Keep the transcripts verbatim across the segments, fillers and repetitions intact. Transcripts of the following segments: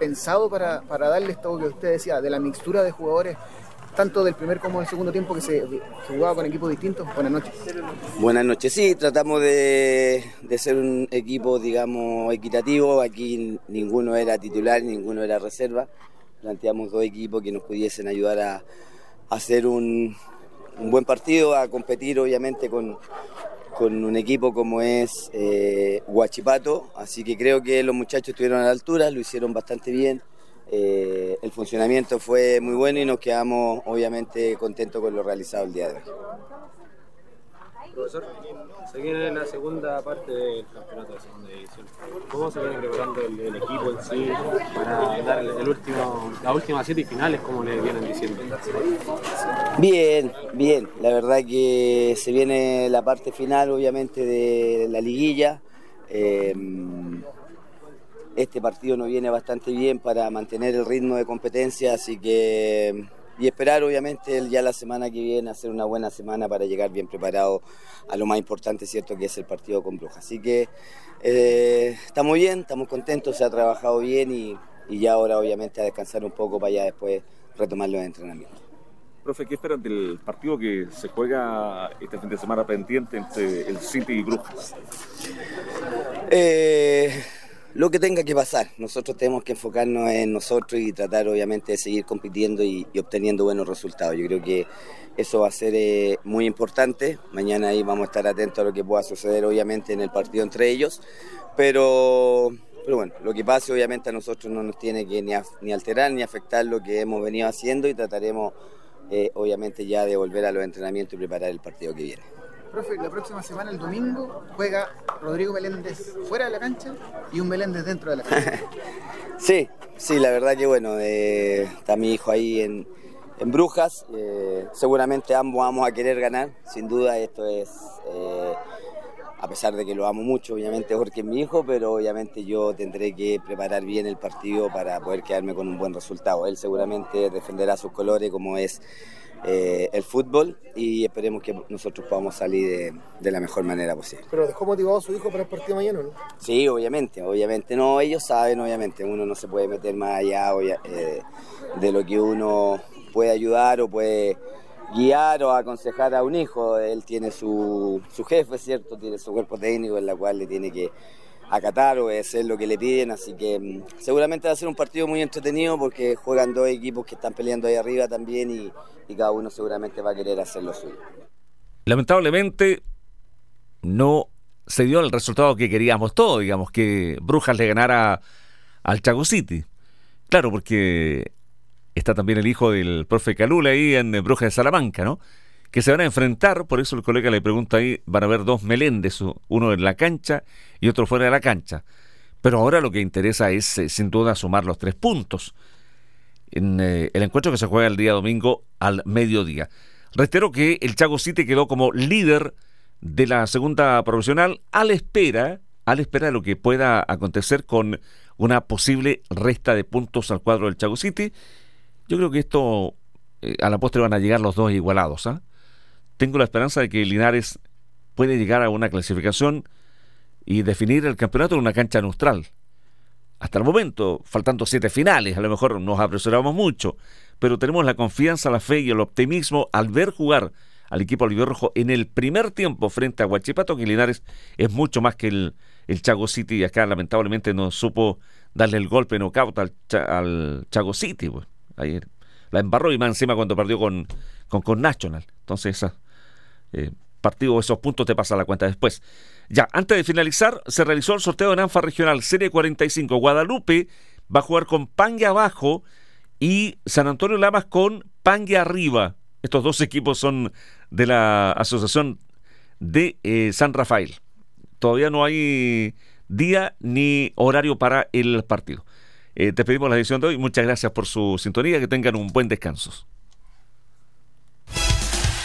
pensado para, para darle esto que usted decía, de la mixtura de jugadores, tanto del primer como del segundo tiempo, que se, se jugaba con equipos distintos? Buenas noches. Buenas noches, sí, tratamos de, de ser un equipo, digamos, equitativo. Aquí ninguno era titular, ninguno era reserva. Planteamos dos equipos que nos pudiesen ayudar a, a hacer un, un buen partido, a competir obviamente con, con un equipo como es eh, Huachipato. Así que creo que los muchachos estuvieron a la altura, lo hicieron bastante bien. Eh, el funcionamiento fue muy bueno y nos quedamos obviamente contentos con lo realizado el día de hoy. Profesor, se viene la segunda parte del campeonato de segunda división. ¿Cómo se viene preparando el, el equipo en sí para dar el, el último, las últimas siete finales, como le vienen diciendo? Bien, bien. La verdad que se viene la parte final obviamente de la liguilla. Eh, Este partido nos viene bastante bien para mantener el ritmo de competencia, así que y esperar obviamente ya la semana que viene hacer una buena semana para llegar bien preparado a lo más importante, cierto, que es el partido con Brujas. Así que eh, estamos bien, estamos contentos, se ha trabajado bien y, y ya ahora obviamente a descansar un poco para ya después retomar los entrenamientos. Profe, ¿qué esperan del partido que se juega este fin de semana pendiente entre el City y Brujas? Eh... Lo que tenga que pasar, nosotros tenemos que enfocarnos en nosotros y tratar obviamente de seguir compitiendo y, y obteniendo buenos resultados. Yo creo que eso va a ser eh, muy importante. Mañana ahí vamos a estar atentos a lo que pueda suceder obviamente en el partido entre ellos, pero, pero bueno, lo que pase obviamente a nosotros no nos tiene que ni, a, ni alterar ni afectar lo que hemos venido haciendo y trataremos eh, obviamente ya de volver a los entrenamientos y preparar el partido que viene. Profe, la próxima semana, el domingo, juega Rodrigo Meléndez fuera de la cancha y un Meléndez dentro de la cancha. Sí, sí, la verdad que bueno, eh, está mi hijo ahí en, en Brujas, eh, seguramente ambos vamos a querer ganar, sin duda esto es, eh, a pesar de que lo amo mucho, obviamente Jorge es mi hijo, pero obviamente yo tendré que preparar bien el partido para poder quedarme con un buen resultado. Él seguramente defenderá sus colores como es Eh, el fútbol y esperemos que nosotros podamos salir de, de la mejor manera posible. Pero dejó motivado a su hijo para el partido mañana, ¿no? Sí, obviamente, obviamente no, ellos saben, obviamente, uno no se puede meter más allá eh, de lo que uno puede ayudar o puede guiar o aconsejar a un hijo. Él tiene su, su jefe, ¿cierto? Tiene su cuerpo técnico en la cual le tiene que acatar o hacer lo que le piden, así que um, seguramente va a ser un partido muy entretenido porque juegan dos equipos que están peleando ahí arriba también y, y cada uno seguramente va a querer hacer lo suyo. Lamentablemente no se dio el resultado que queríamos todos, digamos, que Brujas le ganara al Chaco City. Claro, porque está también el hijo del profe Calula ahí en Brujas de Salamanca, ¿no? Que se van a enfrentar, por eso el colega le pregunta ahí, van a haber dos Meléndez, uno en la cancha y otro fuera de la cancha. Pero ahora lo que interesa es, eh, sin duda, sumar los tres puntos en eh, el encuentro que se juega el día domingo al mediodía. Reitero que el Chaco City quedó como líder de la segunda profesional a la espera, a la espera de lo que pueda acontecer con una posible resta de puntos al cuadro del Chaco City. Yo creo que esto, eh, a la postre van a llegar los dos igualados, ¿ah? ¿eh? Tengo la esperanza de que Linares puede llegar a una clasificación y definir el campeonato en una cancha neutral. Hasta el momento, faltando siete finales, a lo mejor nos apresuramos mucho, pero tenemos la confianza, la fe y el optimismo al ver jugar al equipo albirrojo en el primer tiempo frente a Huachipato, que Linares es mucho más que el, el Chaco City, y acá lamentablemente no supo darle el golpe knockout al, al Chaco City. Pues. Ahí la embarró y más encima cuando perdió con, con, con National. Entonces, esa, eh, partido, esos puntos te pasa la cuenta después. Ya, antes de finalizar, se realizó el sorteo de ANFA Regional Serie cuarenta y cinco. Guadalupe va a jugar con Pangue abajo y San Antonio Lamas con Pangue arriba. Estos dos equipos son de la Asociación de eh, San Rafael. Todavía no hay día ni horario para el partido. Eh, te pedimos la edición de hoy. Muchas gracias por su sintonía. Que tengan un buen descanso.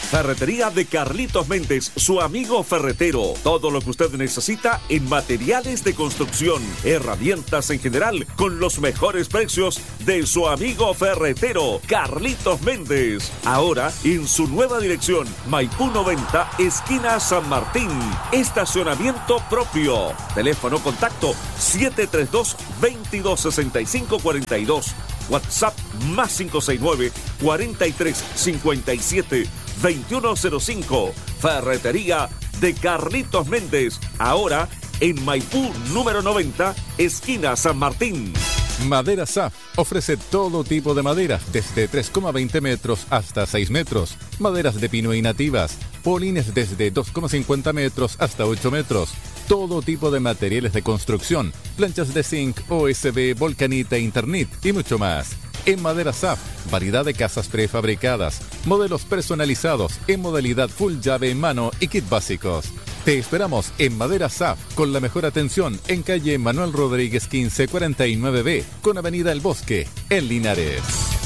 Ferretería de Carlitos Méndez, su amigo ferretero. Todo lo que usted necesita en materiales de construcción, herramientas en general, con los mejores precios de su amigo ferretero, Carlitos Méndez. Ahora en su nueva dirección, Maipú noventa, esquina San Martín. Estacionamiento propio. Teléfono contacto siete tres dos, veintidós sesenta y cinco cuarenta y dos. WhatsApp más cinco seis nueve, cuarenta y tres cincuenta y siete, veintiuno cero cinco. Ferretería de Carlitos Méndez. Ahora en Maipú número noventa, esquina San Martín. Madera S A F ofrece todo tipo de maderas, desde tres coma veinte metros hasta seis metros. Maderas de pino y nativas. Polines desde dos coma cincuenta metros hasta ocho metros. Todo tipo de materiales de construcción. Planchas de zinc, O S B, Volcanita, Internet y mucho más. En Madera S A F, variedad de casas prefabricadas, modelos personalizados en modalidad full llave en mano y kit básicos. Te esperamos en Madera S A F con la mejor atención en calle Manuel Rodríguez quince cuarenta y nueve B con avenida El Bosque en Linares.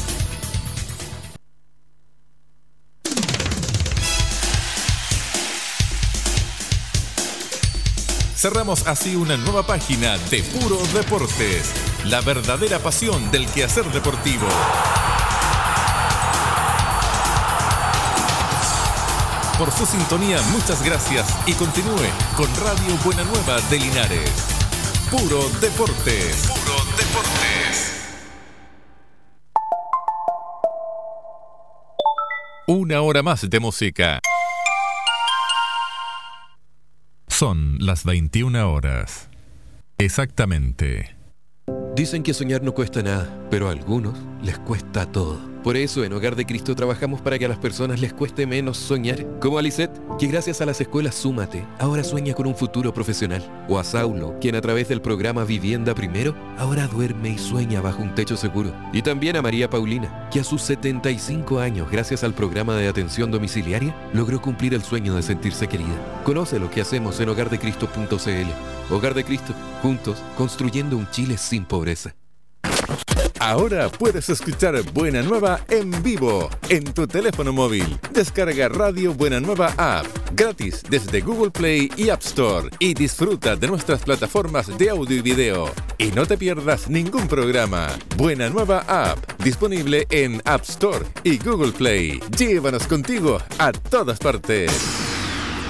Cerramos así una nueva página de Puro Deportes, la verdadera pasión del quehacer deportivo. Por su sintonía, muchas gracias y continúe con Radio Buena Nueva de Linares. Puro Deportes. Puro Deportes. Una hora más de música. Son las veintiuna horas. Exactamente. Dicen que soñar no cuesta nada, pero a algunos les cuesta todo. Por eso en Hogar de Cristo trabajamos para que a las personas les cueste menos soñar. Como a Lisette, que gracias a las escuelas Súmate, ahora sueña con un futuro profesional. O a Saulo, quien a través del programa Vivienda Primero, ahora duerme y sueña bajo un techo seguro. Y también a María Paulina, que a sus setenta y cinco años, gracias al programa de atención domiciliaria, logró cumplir el sueño de sentirse querida. Conoce lo que hacemos en hogar de cristo punto c l. Hogar de Cristo, juntos, construyendo un Chile sin pobreza. Ahora puedes escuchar Buena Nueva en vivo en tu teléfono móvil. Descarga Radio Buena Nueva App gratis desde Google Play y App Store y disfruta de nuestras plataformas de audio y video. Y no te pierdas ningún programa. Buena Nueva App, disponible en App Store y Google Play. Llévanos contigo a todas partes.